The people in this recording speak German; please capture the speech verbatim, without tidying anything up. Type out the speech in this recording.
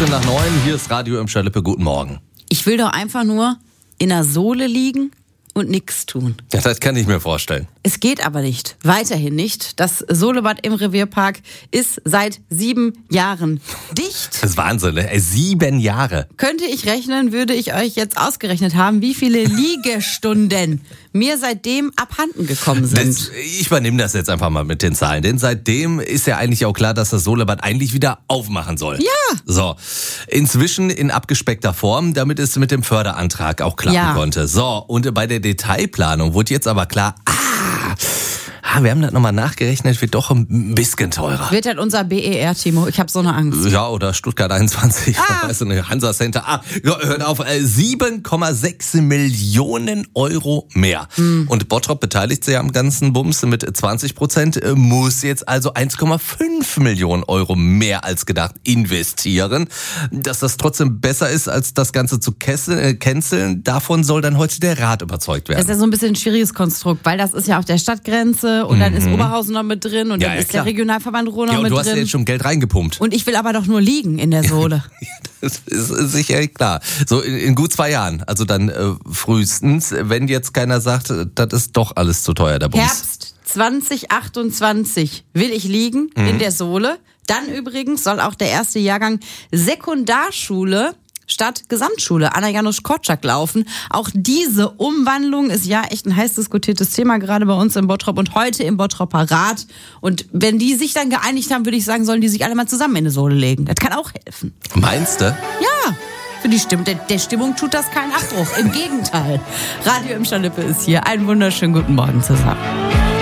fünfzehn nach neun, hier ist Radio im Schalippe. Guten Morgen. Ich will doch einfach nur in der Sohle liegen und nichts tun. Ja, das kann ich mir vorstellen. Es geht aber nicht. Weiterhin nicht. Das Solebad im Revierpark ist seit sieben Jahren dicht. Das ist Wahnsinn, ne? Sieben Jahre. Könnte ich rechnen, würde ich euch jetzt ausgerechnet haben, wie viele Liegestunden mir seitdem abhanden gekommen sind. Das, ich übernehme das jetzt einfach mal mit den Zahlen, denn seitdem ist ja eigentlich auch klar, dass das Solebad eigentlich wieder aufmachen soll. Ja. So, inzwischen in abgespeckter Form, damit es mit dem Förderantrag auch klappen Ja. konnte. So, und bei der Detailplanung wurde jetzt aber klar, ah, wir haben das nochmal nachgerechnet, wird doch ein bisschen teurer. Wird halt unser B E R, Timo. Ich habe so eine Angst. Ja, oder Stuttgart einundzwanzig, Ah. weißt du, eine Hansa Center. Ah, ja, hört auf, äh, sieben Komma sechs Millionen Euro mehr. Mhm. Und Bottrop beteiligt sich am ganzen Bums mit zwanzig Prozent, äh, muss jetzt also eins Komma fünf Millionen Euro mehr als gedacht investieren. Dass das trotzdem besser ist, als das Ganze zu kessel- äh, canceln, davon soll dann heute der Rat überzeugt werden. Das ist ja so ein bisschen ein schwieriges Konstrukt, weil das ist ja auf der Stadtgrenze und dann ist Oberhausen noch mit drin und Ja, dann ja, ist klar. der Regionalverband Ruhr noch Ja, und mit du hast ja drin. jetzt schon Geld reingepumpt. Und ich will aber doch nur liegen in der Sohle. Das ist sicher klar. So in, in gut zwei Jahren, also dann äh, frühestens, wenn jetzt keiner sagt, äh, das ist doch alles zu teuer, der Bums. Herbst zwanzig achtundzwanzig will ich liegen in der Sohle. Dann übrigens soll auch der erste Jahrgang Sekundarschule statt Gesamtschule Anna Janusz Korczak laufen. Auch diese Umwandlung ist ja echt ein heiß diskutiertes Thema, gerade bei uns im Bottrop und heute im Bottroper Rat. Und wenn die sich dann geeinigt haben, würde ich sagen, sollen die sich alle mal zusammen in eine Sohle legen. Das kann auch helfen. Meinst du? Ja, für die Stimmung, der, der Stimmung tut das keinen Abbruch. Im Gegenteil. Radio im Schalippe ist hier. Einen wunderschönen guten Morgen zusammen.